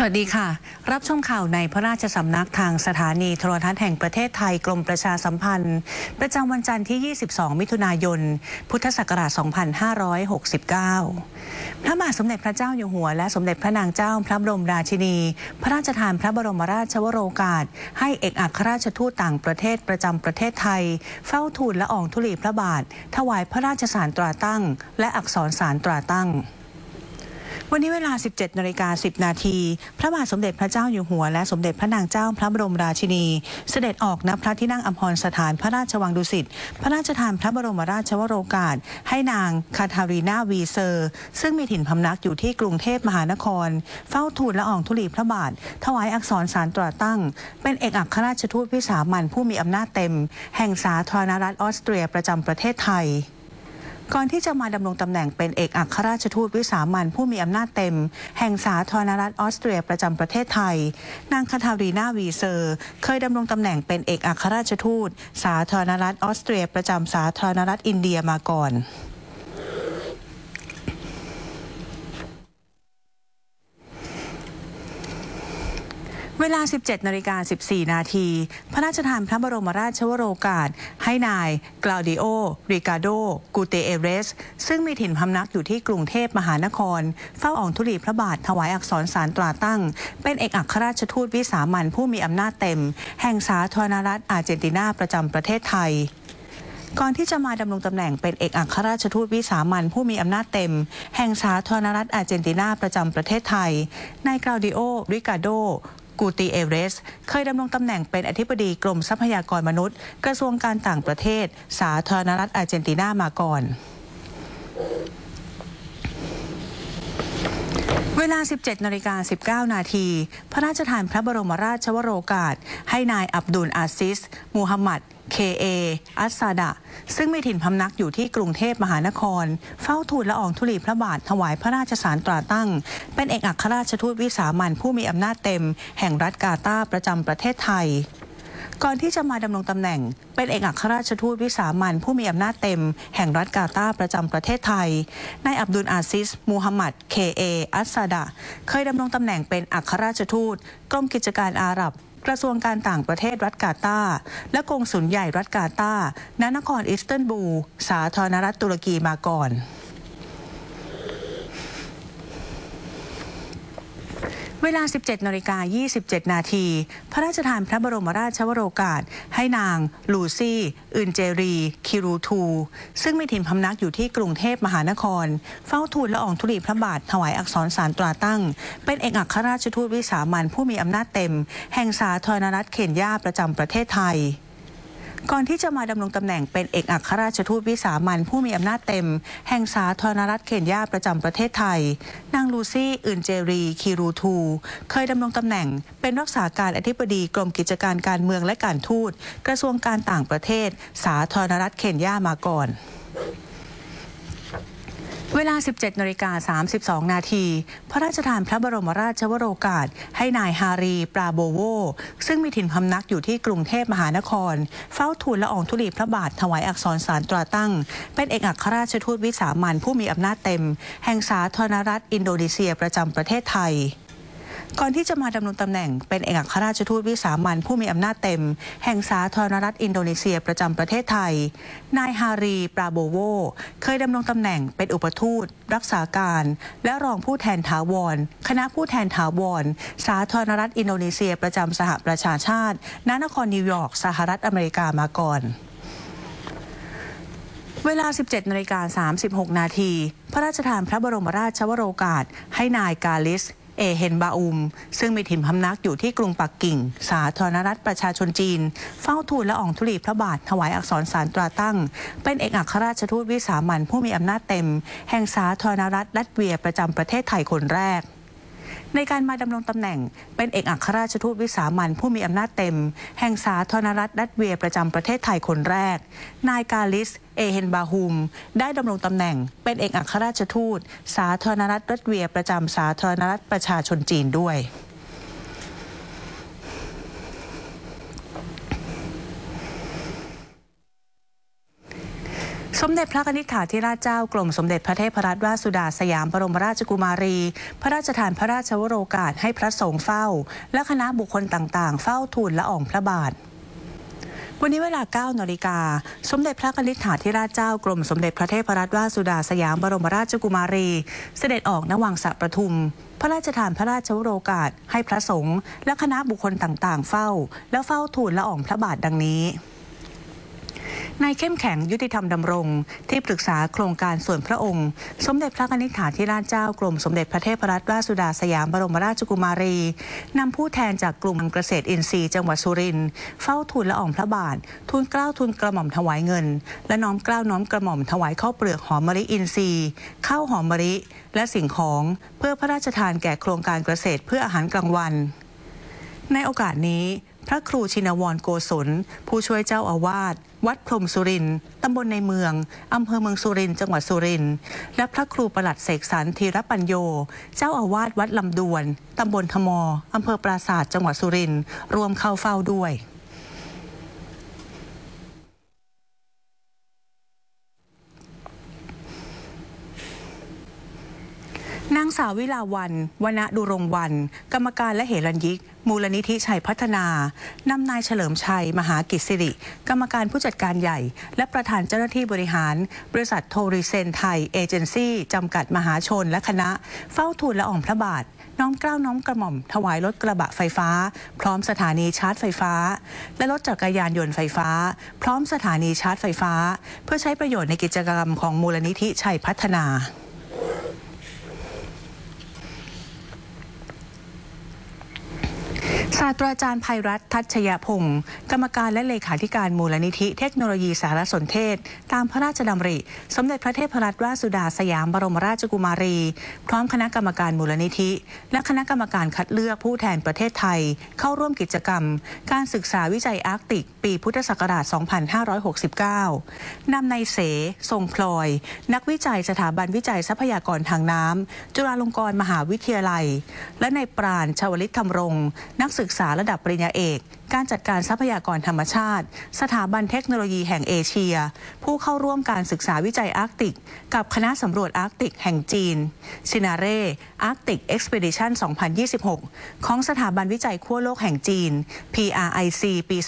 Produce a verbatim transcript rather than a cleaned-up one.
วัสดีค่ะรับชมข่าวในพระราชสำนักทางสถานีโทรทัศน์แห่งประเทศไทยกรมประชาสัมพันธ์ประจำวันจันทร์ที่ยี่สิบสองมิถุนายนพุทธศักราชสองพันห้าร้อยหกสิบเก้าพระบาทสมเด็จพระเจ้าอยู่หัวและสมเด็จพระนางเจ้าพระบรมราชินีพระราชทานพระบรมราชวโรกาสให้เอกอัครราชทูตต่างประเทศประจำประเทศไทยเฝ้าทูลละอองธุลีพระบาทถวายพระราชสารตราตั้งและอักษรสารตราตั้งวันนี้เวลา สิบเจ็ดนาฬิกาสิบนาทีพระบาทสมเด็จพระเจ้าอยู่หัวและสมเด็จพระนางเจ้าพระบรมราชินีเสด็จออกณพระที่นั่งอัมพรสถานพระราชวังดุสิตพระราชทานพระบรมราชวโรกาสให้นางคาทารีนาวีเซอร์ซึ่งมีถิ่นพำนักอยู่ที่กรุงเทพมหานครเฝ้าทูลละอองธุลีพระบาทถวายอักษรสารตราตั้งเป็นเอกอัครราชทูตวิสามัญผู้มีอำนาจเต็มแห่งสาธารณรัฐออสเตรียประจำประเทศไทยก่อนที่จะมาดำรงตำแหน่งเป็นเอกอัครราชทูตวิสามัญผู้มีอำนาจเต็มแห่งสาธารณรัฐออสเตรียประจำประเทศไทยนางคาทารีนาวีเซอร์เคยดำรงตำแหน่งเป็นเอกอัครราชทูตสาธารณรัฐออสเตรียประจำสาธารณรัฐอินเดียมาก่อนเวลา สิบเจ็ดนาฬิกาสิบสี่นาทีพระราชทานพระบรมราชวโรกาสให้นายกลาวดิโอ ริกาโด กูเตเอเรสซึ่งมีถิ่นพำนักอยู่ที่กรุงเทพมหานครเฝ้าอองธุลีพระบาทถวายอักษรสารตราตั้งเป็นเอกอัครราชทูตวิสามัญผู้มีอำนาจเต็มแห่งสาธารณรัฐอาร์เจนตินาประจำประเทศไทยก่อนที่จะมาดำรงตำแหน่งเป็นเอกอัครราชทูตวิสามัญผู้มีอำนาจเต็มแห่งสาธารณรัฐอาร์เจนตินาประจำประเทศไทยนายกลาวดิโอ ริกาโดกูติเอเรสเคยดำรงตำแหน่งเป็นอธิบดีกรมทรัพยากรมนุษย์กระทรวงการต่างประเทศสาธารณรัฐอาร์เจนตินามาก่อนเวลา สิบเจ็ดนาฬิกาสิบเก้านาทีพระราชทานพระบรมราชวโรกาสให้นายอับดุลอาซิสมูฮัมหมัดเคเออัสซาดะซึ่งมีถิ่นพำนักอยู่ที่กรุงเทพมหานครเฝ้าทูลละอองธุลีพระบาทถวายพระราชสารตราตั้งเป็นเอกอัครราชทูตวิสามัญผู้มีอำนาจเต็มแห่งรัฐกาตาร์ประจำประเทศไทยก่อนที่จะมาดำรงตำแหน่งเป็นเอกอัครราชทูตวิสามัญผู้มีอำนาจเต็มแห่งรัฐกาตาร์ประจำประเทศไทยนายอับดุลอาซิสมูฮัมหมัดเคเออัสซาดะเคยดำรงตำแหน่งเป็นอัครราชทูตกรมกิจการอาหรับกระทรวงการต่างประเทศรัฐกาตาร์และกงสุลใหญ่รัฐกาตาร์ณนครอิสตันบูลสาธารณรัฐตุรกีมาก่อนเวลา สิบเจ็ดนาฬิกายี่สิบเจ็ดนาทีพระราชทานพระบรมราชวโรกาสให้นางลูซี่อึนเจรีคิรูทูซึ่งมีถิ่นพำนักอยู่ที่กรุงเทพมหานครเฝ้าทูลละอองธุลีพระบาทถวายอักษรสารตราตั้งเป็นเอกอัครราชทูตวิสามัญผู้มีอำนาจเต็มแห่งสาธารณรัฐเคนยาประจำประเทศไทยก่อนที่จะมาดำรงตำแหน่งเป็นเอกอัครราชทูตวิสามัญผู้มีอำนาจเต็มแห่งสาธารณรัฐเคนยาประจำประเทศไทยนางลูซี่อึนเจรีคิรูทูเคยดำรงตำแหน่งเป็นรักษาการอธิบดีกรมกิจการการเมืองและการทูตกระทรวงการต่างประเทศสาธารณรัฐเคนยามาก่อนเวลา สิบเจ็ดนาฬิกาสามสิบสองนาทีพระราชทานพระบรมราชวโรกาสให้นายฮารีปราโบโวซึ่งมีถิ่นพำนักอยู่ที่กรุงเทพมหานครเฝ้าทูลละอองธุลีพระบาทถวายอักษรสารตราตั้งเป็นเอกอัครราชทูตวิสามัญผู้มีอำนาจเต็มแห่งสาธารณรัฐอินโดนีเซียประจำประเทศไทยก่อนที่จะมาดำรงตำแหน่งเป็นเอกอัครราชทูตวิสามัญผู้มีอำนาจเต็มแห่งสาธารณรัฐอินโดนีเซียประจำประเทศไทยนายฮารีปราโบโวเคยดำรงตำแหน่งเป็นอุปทูตรักษาการและรองผู้แทนถาวรคณะผู้แทนถาวรสาธารณรัฐอินโดนีเซียประจำสหประชาชาติณนครนิวยอร์กสหรัฐอเมริกามาก่อนเวลา สิบเจ็ดนาฬิกาสามสิบหกนาทีพระราชทานพระบรมราชวโรกาสให้นายกาลิสเอเฮนบาอุมซึ่งมีถิ่นพำนักอยู่ที่กรุงปักกิ่งสาธารณรัฐประชาชนจีนเฝ้าทูลละอองธุลีพระบาทถวายอักษรสารตราตั้งเป็นเอกอัครราชทูตวิสามัญผู้มีอำนาจเต็มแห่งสาธารณรัฐลัตเวียประจำประเทศไทยคนแรกในการมาดำรงตำแหน่งเป็นเอกอัครราชทูตวิสามัญผู้มีอำนาจเต็มแห่งสาธารณรัฐลัตเวียประจำประเทศไทยคนแรกนายกาลิสเอเฮนบาฮุมได้ดำรงตำแหน่งเป็นเอกอัครราชทูตสาธารณรัฐลัตเวียประจำสาธารณรัฐประชาชนจีนด้วยสมเด็จพระนิธิถาธิราชเจ้ากรมสมเด็จพระเทพรัตนราชสุดาสยามบรมราชกุมารี พระราชทานพระราชวโรกาสให้พระสงฆ์เฝ้าและคณะบุคคลต่างๆเฝ้าทูลละอองพระบาทวันนี้เวลา เก้า นาฬิกาสมเด็จพระนิธิถาธิราชเจ้ากรมสมเด็จพระเทพรัตนราชสุดาสยามบรมราชกุมารี เสด็จออกณวังสระประทุมพระราชทานพระราชวโรกาสให้พระสงฆ์และคณะบุคคลต่างๆเฝ้าและเฝ้าทูลละอองพระบาทดังนี้นายเข้มแข็งยุติธรรมดำรงที่ปรึกษาโครงการส่วนพระองค์สมเด็จพระนิธิถาธิราชเจ้ากรมสมเด็จพระเทพรัตนราชสุดาสยามบรมราชกุมารีนำผู้แทนจากกลุ่มเกษตรอินทรีย์จังหวัดสุรินทร์เฝ้าทูลละอองพระบาททูลเกล้าทูลกระหม่อมถวายเงินและน้อมเกล้าน้อมกระหม่อมถวายข้าวเปลือกหอมมะลิอินทรีย์ข้าวหอมมะลิและสิ่งของเพื่อพระราชทานแก่โครงการเกษตรเพื่ออาหารกลางวันในโอกาสนี้พระครูชินวรโกศลผู้ช่วยเจ้าอาวาสวัดพรหมสุรินทร์ตำบลในเมืองอำเภอเมืองสุรินทร์จังหวัดสุรินทร์และพระครูประหลัดเสกสรรธีรปัญโยเจ้าอาวาสวัดลำดวนตำบลทมอำเภอปราสาทจังหวัดสุรินทร์รวมเข้าเฝ้าด้วยนางสาววิลาวันวณดุรงค์วรรณกรรมการและเหรัญยิกมูลนิธิชัยพัฒนานำนายเฉลิมชัยมหากิจสิริกรรมการผู้จัดการใหญ่และประธานเจ้าหน้าที่บริหารบริษัทโทริเซนไทยเอเจนซี่จำกัดมหาชนและคณะเฝ้าทูลละอองพระบาทน้อมเกล้าน้อมกระหม่อมถวายรถกระบะไฟฟ้าพร้อมสถานีชาร์จไฟฟ้าและรถจักรยานยนต์ไฟฟ้าพร้อมสถานีชาร์จไฟฟ้าเพื่อใช้ประโยชน์ในกิจกรรมของมูลนิธิชัยพัฒนาศาสตราจารย์ภัยรัตน์ทัชยพงศ์กรรมการและเลขาธิการมูลนิธิเทคโนโลยีสารสนเทศตามพระราชดำริสมเด็จพระเทพรัตนราชสุดาสยามบรมราชกุมารีพร้อมคณะกรรมการมูลนิธิและคณะกรรมการคัดเลือกผู้แทนประเทศไทยเข้าร่วมกิจกรรมการศึกษาวิจัยอาร์กติกปีพุทธศักราช สองพันห้าร้อยหกสิบเก้า นำนายเสทรงพลอยนักวิจัยสถาบันวิจัยทรัพยากรทางน้ำจุฬาลงกรณ์มหาวิทยาลัยและนายปราณชวลิตธรรมรงค์นักศึกษาระดับปริญญาเอกการจัดการทรัพยากรธรรมชาติสถาบันเทคโนโลยีแห่งเอเชียผู้เข้าร่วมการศึกษาวิจัยอาร์กติกกับคณะสำรวจอาร์กติกแห่งจีนซินาเร่อาร์กติกเอ็กซ์เพดิชัน สองพันยี่สิบหกของสถาบันวิจัยขั้วโลกแห่งจีน พี อาร์ ไอ ซี ปี